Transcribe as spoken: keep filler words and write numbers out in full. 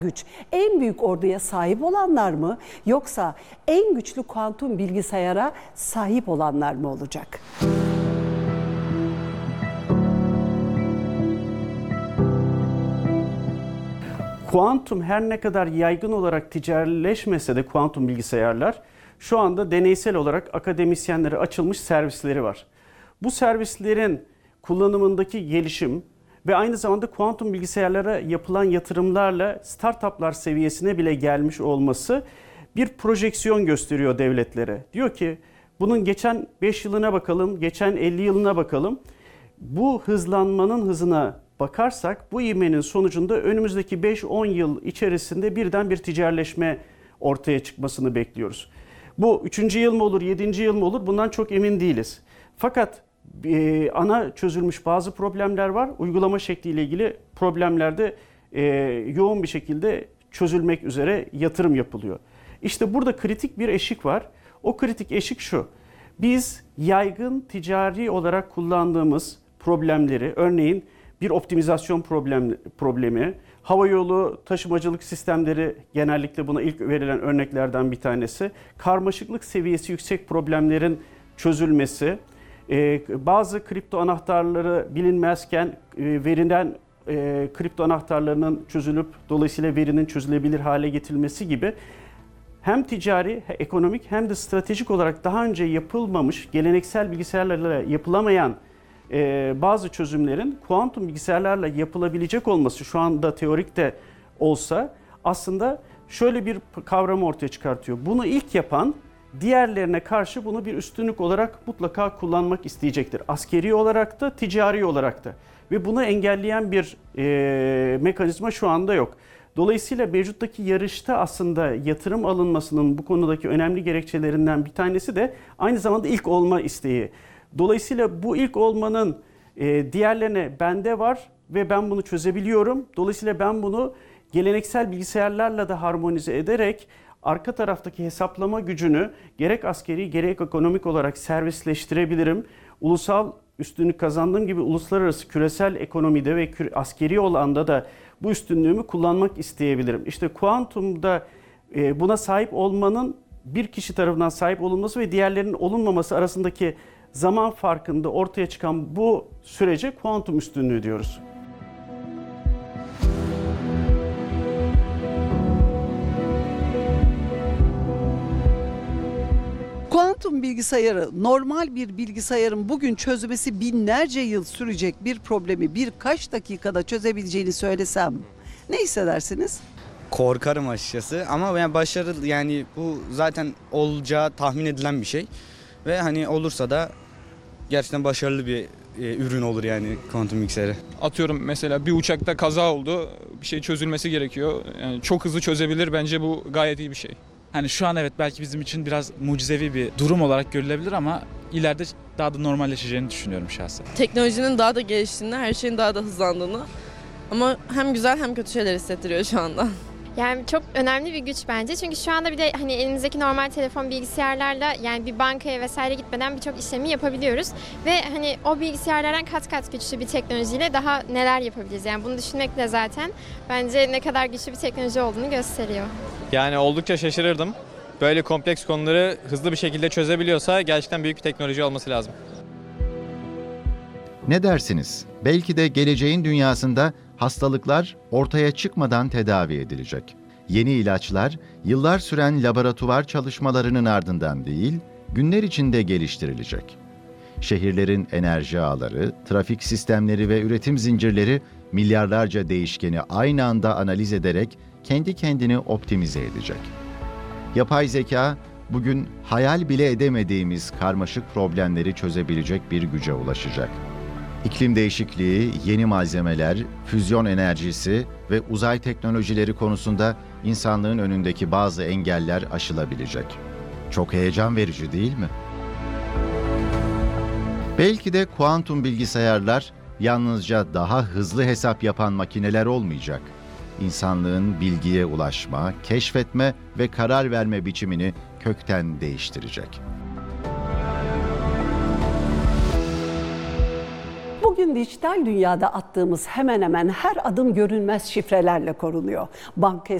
güç en büyük orduya sahip olanlar mı yoksa en güçlü kuantum bilgisayara sahip olanlar mı olacak? Kuantum her ne kadar yaygın olarak ticarileşmese de kuantum bilgisayarlar şu anda deneysel olarak akademisyenlere açılmış servisleri var. Bu servislerin kullanımındaki gelişim ve aynı zamanda kuantum bilgisayarlara yapılan yatırımlarla startuplar seviyesine bile gelmiş olması bir projeksiyon gösteriyor devletlere. Diyor ki bunun geçen beş yılına bakalım, geçen elli yılına bakalım. Bu hızlanmanın hızına bakarsak bu ivmenin sonucunda önümüzdeki beş on yıl içerisinde birden bir ticarileşme ortaya çıkmasını bekliyoruz. Bu üçüncü yıl mı olur, yedinci yıl mı olur bundan çok emin değiliz. Fakat e, ana çözülmüş bazı problemler var. Uygulama şekliyle ilgili problemlerde e, yoğun bir şekilde çözülmek üzere yatırım yapılıyor. İşte burada kritik bir eşik var. O kritik eşik şu. Biz yaygın ticari olarak kullandığımız problemleri, örneğin bir optimizasyon problem, problemi, havayolu taşımacılık sistemleri genellikle buna ilk verilen örneklerden bir tanesi, karmaşıklık seviyesi yüksek problemlerin çözülmesi, e, bazı kripto anahtarları bilinmezken e, verilen e, kripto anahtarlarının çözülüp dolayısıyla verinin çözülebilir hale getirilmesi gibi hem ticari, hem ekonomik hem de stratejik olarak daha önce yapılmamış, geleneksel bilgisayarlarla yapılamayan Ee, bazı çözümlerin kuantum bilgisayarlarla yapılabilecek olması şu anda teorik de olsa aslında şöyle bir kavramı ortaya çıkartıyor. Bunu ilk yapan diğerlerine karşı bunu bir üstünlük olarak mutlaka kullanmak isteyecektir. Askeri olarak da ticari olarak da ve bunu engelleyen bir e, mekanizma şu anda yok. Dolayısıyla mevcuttaki yarışta aslında yatırım alınmasının bu konudaki önemli gerekçelerinden bir tanesi de aynı zamanda ilk olma isteği. Dolayısıyla bu ilk olmanın e, diğerlerine bende var ve ben bunu çözebiliyorum. Dolayısıyla ben bunu geleneksel bilgisayarlarla da harmonize ederek arka taraftaki hesaplama gücünü gerek askeri gerek ekonomik olarak servisleştirebilirim. Ulusal üstünlük kazandığım gibi uluslararası küresel ekonomide ve askeri olanda da bu üstünlüğümü kullanmak isteyebilirim. İşte kuantumda e, buna sahip olmanın bir kişi tarafından sahip olunması ve diğerlerinin olunmaması arasındaki zaman farkında ortaya çıkan bu sürece kuantum üstünlüğü diyoruz. Kuantum bilgisayarı normal bir bilgisayarın bugün çözmesi binlerce yıl sürecek bir problemi birkaç dakikada çözebileceğini söylesem ne hissedersiniz? Korkarım açıkçası ama yani başarılı, yani bu zaten olacağı tahmin edilen bir şey ve hani olursa da gerçekten başarılı bir e, ürün olur yani kuantum bilgisayarı. Atıyorum mesela bir uçakta kaza oldu, bir şey çözülmesi gerekiyor. Yani çok hızlı çözebilir, bence bu gayet iyi bir şey. Hani şu an evet belki bizim için biraz mucizevi bir durum olarak görülebilir ama ileride daha da normalleşeceğini düşünüyorum şahsen. Teknolojinin daha da geliştiğini, her şeyin daha da hızlandığını ama hem güzel hem kötü şeyler hissettiriyor şu anda. Yani çok önemli bir güç bence. Çünkü şu anda bir de hani elimizdeki normal telefon bilgisayarlarla yani bir bankaya vesaire gitmeden birçok işlemi yapabiliyoruz. Ve hani o bilgisayarlardan kat kat güçlü bir teknolojiyle daha neler yapabiliriz. Yani bunu düşünmek de zaten bence ne kadar güçlü bir teknoloji olduğunu gösteriyor. Yani oldukça şaşırırdım. Böyle kompleks konuları hızlı bir şekilde çözebiliyorsa gerçekten büyük bir teknoloji olması lazım. Ne dersiniz? Belki de geleceğin dünyasında hastalıklar ortaya çıkmadan tedavi edilecek. Yeni ilaçlar yıllar süren laboratuvar çalışmalarının ardından değil, günler içinde geliştirilecek. Şehirlerin enerji ağları, trafik sistemleri ve üretim zincirleri milyarlarca değişkeni aynı anda analiz ederek kendi kendini optimize edecek. Yapay zeka bugün hayal bile edemediğimiz karmaşık problemleri çözebilecek bir güce ulaşacak. İklim değişikliği, yeni malzemeler, füzyon enerjisi ve uzay teknolojileri konusunda insanlığın önündeki bazı engeller aşılabilecek. Çok heyecan verici değil mi? Belki de kuantum bilgisayarlar yalnızca daha hızlı hesap yapan makineler olmayacak. İnsanlığın bilgiye ulaşma, keşfetme ve karar verme biçimini kökten değiştirecek. Bugün Bugün dijital dünyada attığımız hemen hemen her adım görünmez şifrelerle korunuyor. Banka